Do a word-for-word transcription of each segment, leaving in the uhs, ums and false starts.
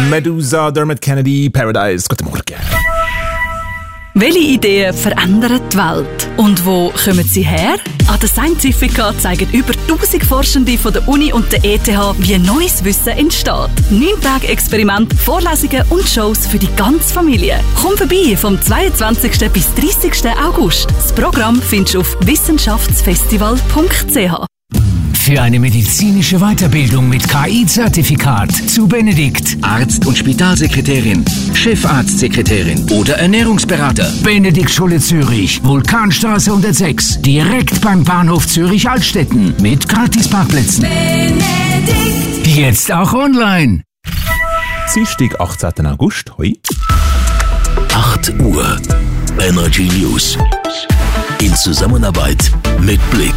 Medusa, Dermot Kennedy, Paradise. Guten Morgen. Welche Ideen verändern die Welt? Und wo kommen sie her? An der Scientifica zeigen über tausend Forschende von der Uni und der E T H, wie neues Wissen entsteht. Neun Tage Experiment, Vorlesungen und Shows für die ganze Familie. Komm vorbei vom zweiundzwanzigsten bis dreißigsten August. Das Programm findest du auf wissenschaftsfestival punkt c h. Für eine medizinische Weiterbildung mit K I-Zertifikat zu Benedikt. Arzt- und Spitalsekretärin, Chefarztsekretärin oder Ernährungsberater. Benedikt Schule Zürich, Vulkanstraße hundertsechs, direkt beim Bahnhof Zürich-Altstetten mit Gratisparkplätzen. Benedikt. Jetzt auch online. Dienstag, achtzehnten August, heute. acht Uhr. Energy News. In Zusammenarbeit mit Blick.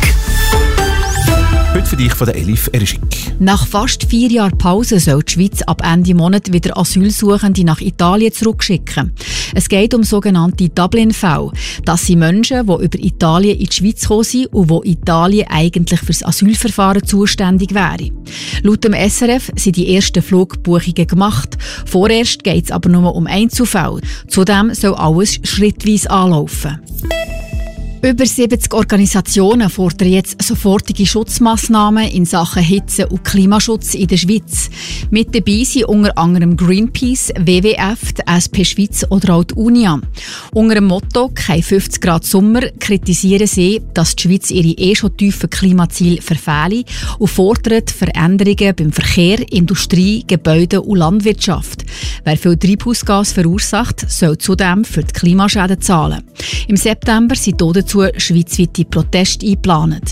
Heute für dich von der Elif Erischik. Nach fast vier Jahren Pause soll die Schweiz ab Ende Monat wieder Asylsuchende nach Italien zurückschicken. Es geht um sogenannte Dublin-Fälle. Das sind Menschen, die über Italien in die Schweiz gekommen sind und wo Italien eigentlich für das Asylverfahren zuständig wäre. Laut dem S R F sind die ersten Flugbuchungen gemacht. Vorerst geht es aber nur um Einzelfälle. Zudem soll alles schrittweise anlaufen. Über siebzig Organisationen fordern jetzt sofortige Schutzmaßnahmen in Sachen Hitze- und Klimaschutz in der Schweiz. Mit dabei sind unter anderem Greenpeace, W W F, die S P Schweiz oder auch die Unia. Unter dem Motto «Kein fünfzig Grad Sommer» kritisieren sie, dass die Schweiz ihre eh schon tiefen Klimaziele verfehle und fordern Veränderungen beim Verkehr, Industrie, Gebäude und Landwirtschaft. Wer viel Treibhausgas verursacht, soll zudem für die Klimaschäden zahlen. Im September sind dazu schweizweite Proteste eingeplant.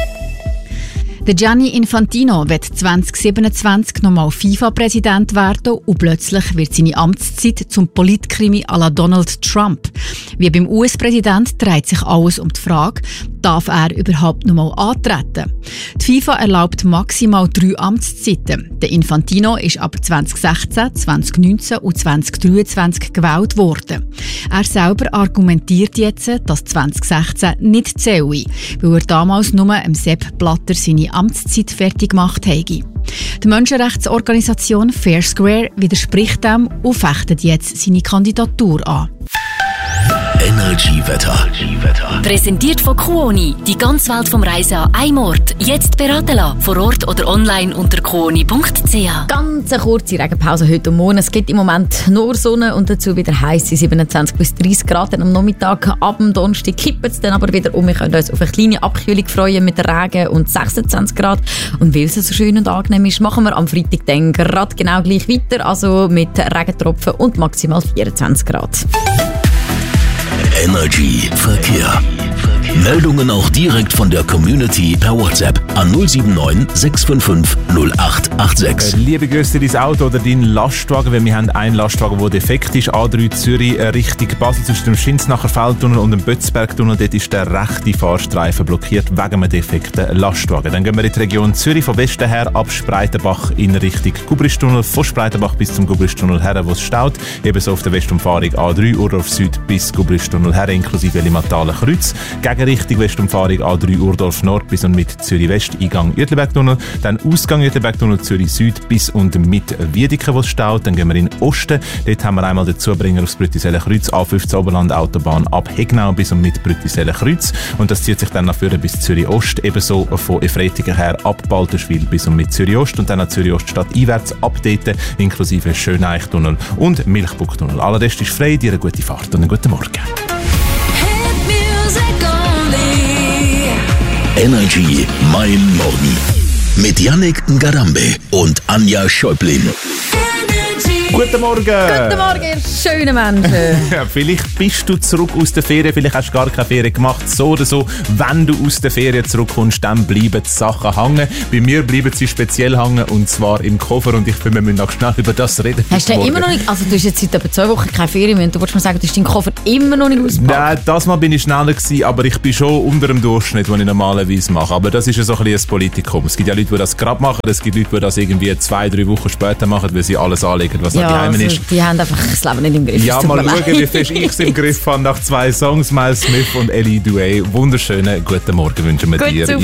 Der Gianni Infantino wird zwanzig siebenundzwanzig nochmal FIFA-Präsident werden und plötzlich wird seine Amtszeit zum Politkrimi à la Donald Trump. Wie beim U S-Präsident dreht sich alles um die Frage, darf er überhaupt nochmal antreten? Die FIFA erlaubt maximal drei Amtszeiten. Der Infantino ist aber zwanzig sechzehn, zwanzig neunzehn und zwanzig dreiundzwanzig gewählt worden. Er selber argumentiert jetzt, dass zwanzig sechzehn nicht zähle, weil er damals nur im Sepp Blatter seine Amtszeit fertig gemacht habe. Die Menschenrechtsorganisation Fair Square widerspricht dem und fechtet jetzt seine Kandidatur an. Energy-Wetter. Präsentiert von Kuoni. Die ganze Welt vom Reisen an einem Ort. Jetzt beraten lassen. Vor Ort oder online unter kuoni punkt c h. Ganz eine kurze Regenpause heute und morgen. Es gibt im Moment nur Sonne und dazu wieder heiß, siebenundzwanzig bis dreißig Grad. Dann am Nachmittag, ab dem Donnerstag kippt es dann aber wieder um. Wir können uns auf eine kleine Abkühlung freuen mit Regen und sechsundzwanzig Grad. Und weil es so schön und angenehm ist, machen wir am Freitag dann gerade genau gleich weiter. Also mit Regentropfen und maximal vierundzwanzig Grad. Energy Verkehr. Meldungen auch direkt von der Community per WhatsApp an null sieben neun sechs fünf fünf null acht acht sechs. Liebe Grüße dein Auto oder dein Lastwagen, weil wir haben einen Lastwagen, der defekt ist. A drei Zürich Richtung Basel zwischen dem Schinznacher Feldtunnel und dem Bötzbergtunnel. Dort ist der rechte Fahrstreifen blockiert wegen einem defekten Lastwagen. Dann gehen wir in die Region Zürich von Westen her ab Spreitenbach in Richtung Gubristunnel. Von Spreitenbach bis zum Gubristunnel her, wo es staut. Ebenso auf der Westumfahrung A drei Urdorf Süd bis Gubristunnel her, inklusive Limmatalen Kreuz. Gegen Richtung Westumfahrung A drei Urdorf Nord bis und mit Zürich West, Eingang Uetlibergtunnel. Dann Ausgang Uetlibergtunnel Zürich Süd bis und mit Wiedeke, wo es staut. Dann gehen wir in den Osten. Dort haben wir einmal den Zubringer aufs Brüttisellen Kreuz, A fünfzehn Oberland Autobahn ab Hegnau bis und mit Brüttisellen Kreuz. Und das zieht sich dann nach vorne bis Zürich Ost. Ebenso von Efretigen her ab Balterschwil bis und mit Zürich Ost. Und dann nach Zürich Ost Stadt einwärts updaten, inklusive Schöneichtunnel und Milchbuchtunnel. Aller Rest ist frei. Dir eine gute Fahrt und einen guten Morgen. Energy Mein Morgen mit Yannick Ngarambe und Anja Schäublin. Guten Morgen! Guten Morgen, ihr schönen Menschen! Ja, vielleicht bist du zurück aus der Ferien, vielleicht hast du gar keine Ferien gemacht. So oder so, wenn du aus der Ferien zurückkommst, dann bleiben die Sachen hängen. Bei mir bleiben sie speziell hängen, und zwar im Koffer. Und ich finde, wir müssen noch schnell über das reden. Hast du immer noch nicht, also du hast jetzt seit etwa zwei Wochen keine Ferien mehr, und du wolltest mir sagen, du hast deinen Koffer immer noch nicht ausgepackt? Nein, das Mal bin ich schneller gewesen, aber ich bin schon unter dem Durchschnitt, den ich normalerweise mache. Aber das ist ja so ein bisschen ein Politikum. Es gibt ja Leute, die das gerade machen, es gibt Leute, die das irgendwie zwei, drei Wochen später machen, weil sie alles anlegen, was ja, noch daheim also, ist. Die haben einfach das Leben nicht im Griff. Ja, mal schauen, wie fest ich es im Griff habe nach zwei Songs, Miles Smith und Ellie Duay. Wunderschönen guten Morgen wünschen wir dir.